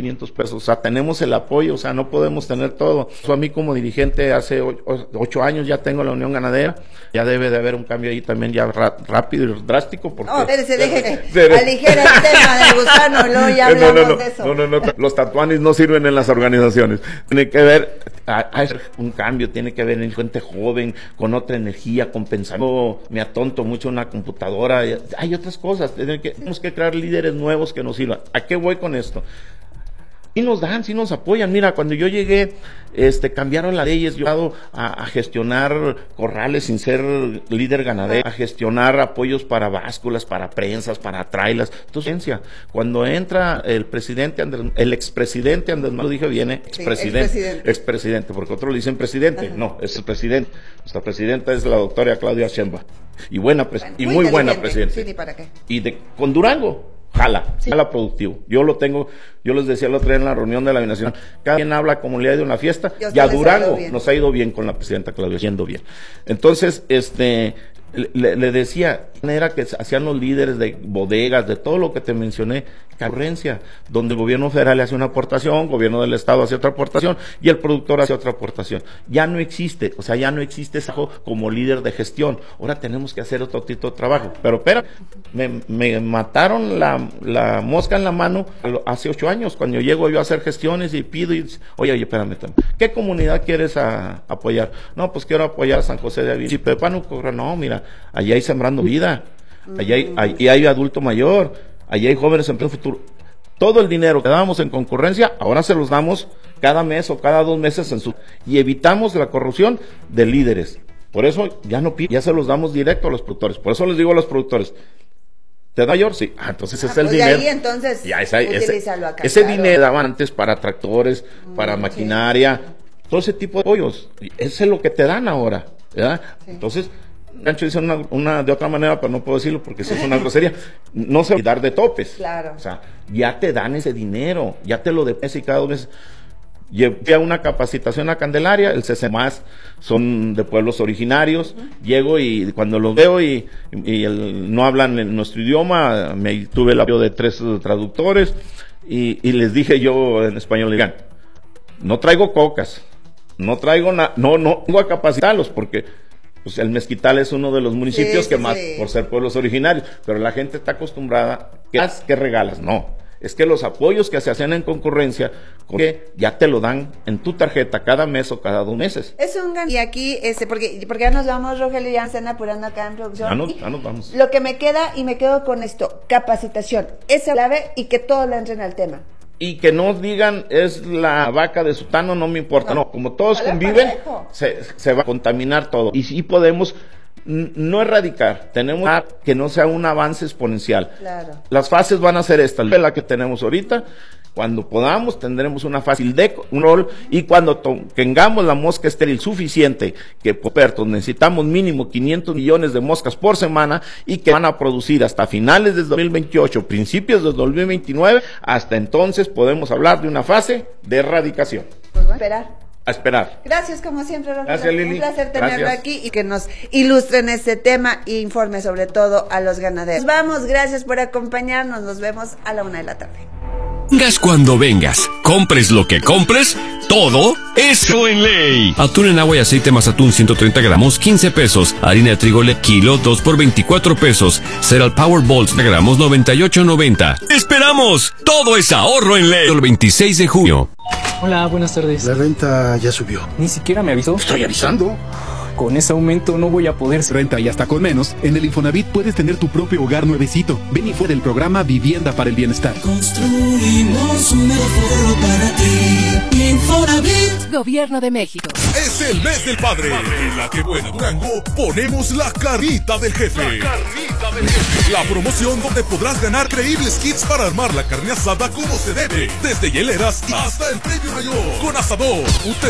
500 pesos. O sea, tenemos el apoyo, o sea, no podemos tener todo. A mí como dirigente hace 8 años ya tengo la Unión Ganadera, ya debe de haber un cambio ahí también ya rápido y drástico. Porque no, espérese, déjeme, aligera el tema del gusano, luego ya hablamos de eso. No, los tatuanis no sirven en las organizaciones. Tiene que haber un cambio, tiene que haber gente joven, con otra energía, compensando. Me atonto mucho una computadora, hay otras cosas, tenemos que crear líderes nuevos que nos sirvan. ¿A qué voy con esto? Sí nos dan, sí nos apoyan. Mira, cuando yo llegué, cambiaron las leyes, yo he ido a gestionar corrales sin ser líder ganadero, a gestionar apoyos para básculas, para prensas, para trailers. Entonces, cuando entra el expresidente Andrés Manuel, dije, viene expresidente, porque otros le dicen presidente. Ajá. No, es el presidente. Nuestra presidenta es la doctora Claudia Sheinbaum. Y muy buena presidenta. Sí, ni para qué. Con Durango. Jala productivo. Yo les decía el otro día en la reunión de la Binacional, cada quien habla como le ha ido en la fiesta, y a Durango nos ha ido bien con la presidenta Claudia, yendo bien. Entonces, le decía, era que hacían los líderes de bodegas, de todo lo que te mencioné, concurrencia, donde el gobierno federal hace una aportación, el gobierno del estado hace otra aportación, y el productor hace otra aportación. Ya no existe ese como líder de gestión. Ahora tenemos que hacer otro tipo de trabajo. Pero espera, me mataron la mosca en la mano hace 8 años, cuando llego yo a hacer gestiones y pido, oye, espérame, ¿qué comunidad quieres apoyar? No, pues quiero apoyar a San José de Avila. Si Pepano, no, mira, allí hay Sembrando Vida, allí hay adulto mayor, allí hay jóvenes en pleno futuro. Todo el dinero que dábamos en concurrencia, ahora se los damos cada mes o cada 2 meses y evitamos la corrupción de líderes. Por eso ya se los damos directo a los productores. Por eso les digo a los productores, ¿te da mayor? Sí. Entonces ese es el dinero. Ahí entonces utilízalo acá. Ese dinero daban antes para tractores, para maquinaria, todo ese tipo de apoyos. Ese es lo que te dan ahora, ¿verdad? Sí. Entonces, Gancho dice una de otra manera, pero no puedo decirlo porque eso es una grosería. No se va a dar de topes. Claro. O sea, ya te dan ese dinero, ya te lo depositan cada 2 meses. Llegué a una capacitación a Candelaria, el CCMAS son de pueblos originarios. Llego y cuando los veo y no hablan en nuestro idioma, tuve el apoyo de 3 traductores y les dije yo en español, digan, no traigo cocas, no traigo nada, no vengo a capacitarlos porque pues el Mezquital es uno de los municipios que más, por ser pueblos originarios, pero la gente está acostumbrada, ¿qué regalas? No, es que los apoyos que se hacían en concurrencia, que ya te lo dan en tu tarjeta cada mes o cada 2 meses. Es un gan. Y aquí, porque ya nos vamos, Rogelio, ya están apurando acá en producción. Ya nos vamos. Lo que me queda, y me quedo con esto, capacitación, esa es la clave, y que todos le entren al tema. Y que no digan, es la vaca de sutano, no me importa. No, como todos conviven, se va a contaminar todo. Y sí podemos no erradicar, tenemos que no sea un avance exponencial. Claro. Las fases van a ser estas, la que tenemos ahorita. Cuando podamos tendremos una fácil un rol, y cuando tengamos la mosca estéril suficiente, que por expertos necesitamos mínimo 500 millones de moscas por semana y que van a producir hasta finales del 2028, principios del 2029, hasta entonces podemos hablar de una fase de erradicación. Pues va a esperar. A esperar. Gracias como siempre, Rogelio. Gracias, Lili. Un placer tenerlo aquí y que nos ilustren este tema e informe sobre todo a los ganaderos. Vamos, gracias por acompañarnos, nos vemos a la 1:00 p.m. Vengas cuando vengas, compres lo que compres, todo eso en ley. Atún en agua y aceite más atún 130 gramos, 15 pesos. Harina de trigo kilo, 2 por 24 pesos. Cereal Power Balls de gramos, 98.90. ¡Esperamos! Todo es ahorro en ley. El 26 de junio. Hola, buenas tardes. La renta ya subió. Ni siquiera me avisó. Estoy avisando. Con ese aumento no voy a poder. Renta y hasta con menos. En el Infonavit puedes tener tu propio hogar nuevecito. Ven y fuera del programa Vivienda para el Bienestar. Construimos un mejor para ti. Infonavit. Gobierno de México. Es el mes del padre. En la que buena Durango ponemos la carnita del jefe. La promoción donde podrás ganar creíbles kits para armar la carne asada como se debe. Desde hieleras hasta el premio mayor. Con asador,